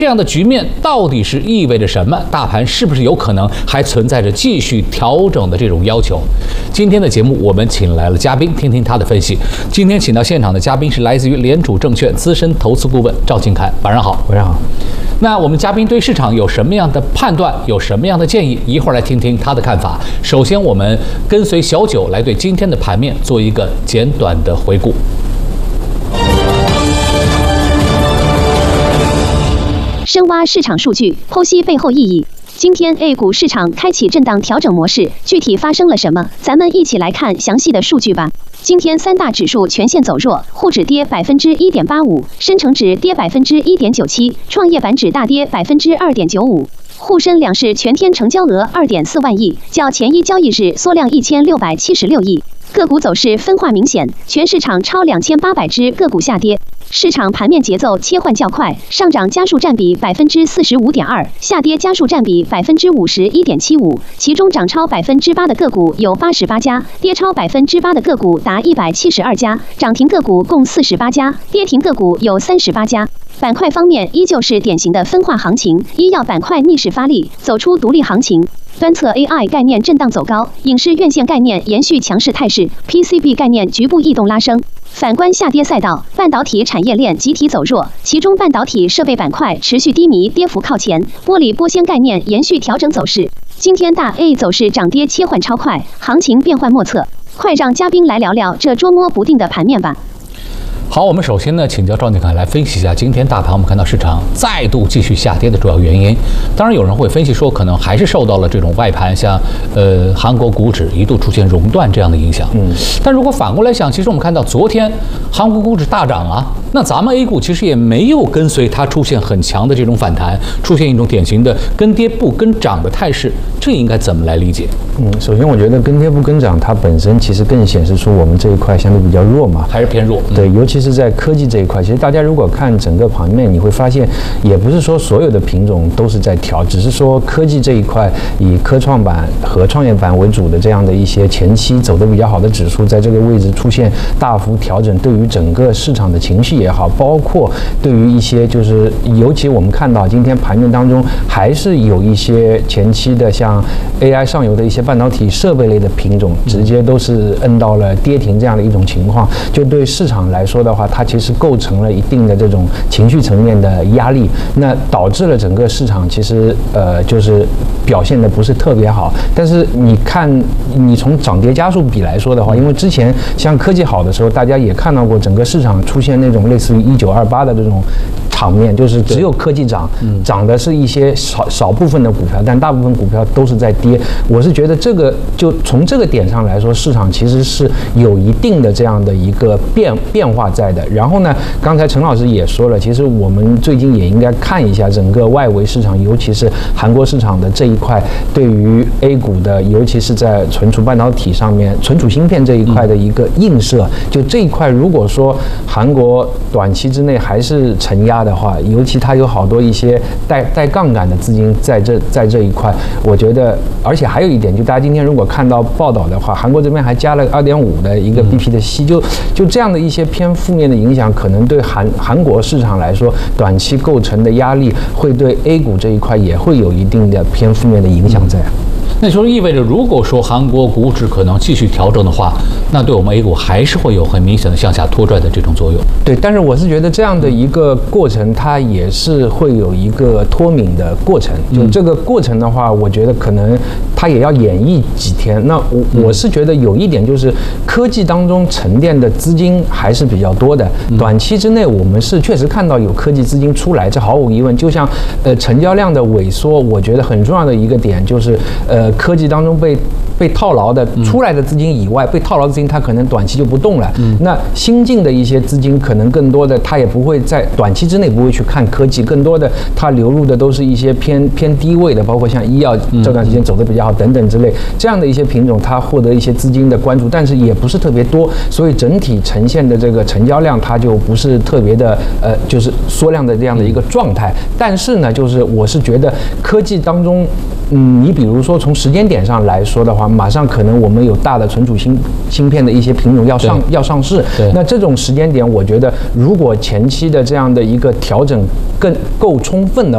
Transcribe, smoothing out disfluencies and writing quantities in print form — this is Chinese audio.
这样的局面到底是意味着什么？大盘是不是有可能还存在着继续调整的这种要求？今天的节目我们请来了嘉宾，听听他的分析。今天请到现场的嘉宾是来自于联储证券资深投资顾问赵金凯，晚上好。 晚上好。 那我们嘉宾对市场有什么样的判断，有什么样的建议？一会儿来听听他的看法。首先，我们跟随小九来对今天的盘面做一个简短的回顾。 深挖市场数据，剖析背后意义。今天 A 股市场开启震荡调整模式，具体发生了什么？咱们一起来看详细的数据吧。今天三大指数全线走弱，沪指跌1.85%，深成指跌1.97%，创业板指大跌2.95%。沪深两市全天成交额2.4万亿，较前一交易日缩量1676亿。个股走势分化明显，全市场超2800只个股下跌。市场盘面节奏切换较快，上涨家数占比45.2%，下跌家数占比51.75%，其中涨超8%的个股有88家，跌超8%的个股达172家，涨停个股共48家，跌停个股有38家。板块方面依旧是典型的分化行情，医药板块逆势发力，走出独立行情。端侧 AI 概念震荡走高，影视院线概念延续强势态势 ，PCB 概念局部异动拉升。反观下跌赛道，半导体产业链集体走弱，其中半导体设备板块持续低迷，跌幅靠前。玻璃玻纤概念延续调整走势。今天大 A 走势涨跌切换超快，行情变幻莫测。快让嘉宾来聊聊这捉摸不定的盘面吧。 好，我们首先呢，请教赵金凯来分析一下今天大盘我们看到市场再度继续下跌的主要原因。当然，有人会分析说，可能还是受到了这种外盘，像韩国股指一度出现熔断这样的影响。但如果反过来想，其实我们看到昨天韩国股指大涨啊，那咱们 A 股其实也没有跟随它出现很强的这种反弹，出现一种典型的跟跌不跟涨的态势，这应该怎么来理解？ 首先我觉得跟跌不跟涨，它本身其实更显示出我们这一块相对比较弱嘛， 还是偏弱。 对，尤其是在科技这一块，其实大家如果看整个盘面，你会发现，也不是说所有的品种都是在调，只是说科技这一块以科创板和创业板为主的这样的一些前期走得比较好的指数，在这个位置出现大幅调整，对于整个市场的情绪也好，包括对于一些就是尤其我们看到今天盘面当中还是有一些前期的像 AI 上游的一些半导体设备类的品种，直接都是摁到了跌停这样的一种情况，就对市场来说的话，它其实构成了一定的这种情绪层面的压力，那导致了整个市场其实就是表现的不是特别好。但是你看，你从涨跌家数比来说的话，因为之前像科技好的时候，大家也看到过整个市场出现那种类似于1928的这种场面，就是只有科技涨，涨的是一些少部分的股票，但大部分股票都是在跌。我是觉得这个就从这个点上来说，市场其实是有一定的这样的一个变化在的。然后呢，刚才陈老师也说了，其实我们最近也应该看一下整个外围市场，尤其是韩国市场的这一块，对于 A 股的，尤其是在存储半导体上面、存储芯片这一块的一个映射。就这一块，如果说韩国短期之内还是承压的话，尤其它有好多一些带杠杆的资金在这一块，我觉得，而且还有一点，就大家今天如果看到报道的话，韩国这边还加了2.5的一个 BP 的息，就这样的一些偏负面的影响，可能对韩国市场来说，短期构成的压力会对 A 股这一块也会有一定的偏负面的影响在。 那就意味着，如果说韩国股指可能继续调整的话，那对我们 A 股还是会有很明显的向下拖拽的这种作用。 对，但是我是觉得这样的一个过程，它也是会有一个脱敏的过程。就这个过程的话，我觉得可能它也要演绎几天。那我是觉得有一点就是，科技当中沉淀的资金还是比较多的。短期之内，我们是确实看到有科技资金出来，这毫无疑问。就像成交量的萎缩，我觉得很重要的一个点就是科技当中被套牢的出来的资金以外，被套牢的资金它可能短期就不动了。那新进的一些资金可能更多的它也不会在短期之内不会去看科技，更多的它流入的都是一些偏低位的，包括像医药这段时间走得比较好等等之类这样的一些品种，它获得一些资金的关注，但是也不是特别多，所以整体呈现的这个成交量它就不是特别的就是缩量的这样的一个状态。但是呢，就是我是觉得科技当中你比如说从时间点上来说的话，马上可能我们有大的存储芯片的一些品种要上市，那这种时间点，我觉得如果前期的这样的一个调整更够充分的